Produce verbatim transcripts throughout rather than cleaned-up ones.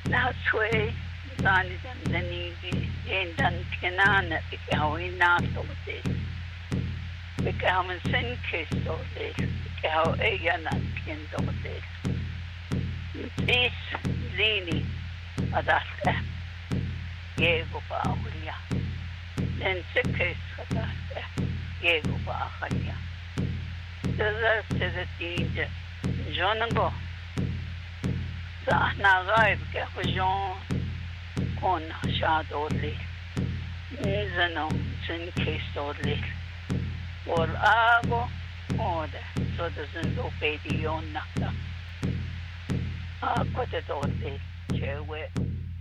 Naswe Zanidan Danigi Yendan Tianana Ikawina Sode. Bikaman Senke Sode, Bikaw Eyana Tiendode. Is Zini Adasta Yego Baulia. Then Sekes Adasta Yego Bahania. The rest of the danger, Jonago. Sahna Gaib Gajon on Shadowly. Nizano Senke Sodly. Or Ago order, so doesn't obey the own nata. Ah, quite a dolly, chair wet.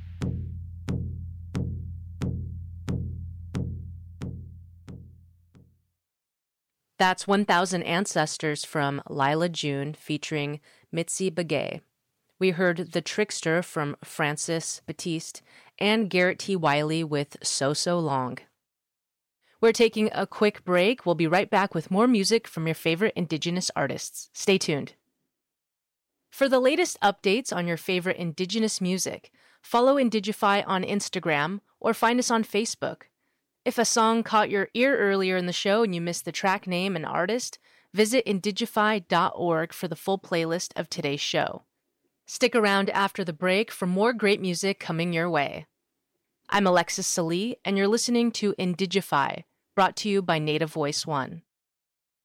That's one thousand Ancestors from Lila June featuring Mitzi Begay. We heard The Trickster from Francis Batiste and Garrett T. Wiley with So So Long. We're taking a quick break. We'll be right back with more music from your favorite Indigenous artists. Stay tuned. For the latest updates on your favorite Indigenous music, follow Indigify on Instagram or find us on Facebook. If a song caught your ear earlier in the show and you missed the track name and artist, visit indigify dot org for the full playlist of today's show. Stick around after the break for more great music coming your way. I'm Alexis Salee, and you're listening to Indigify, brought to you by Native Voice One.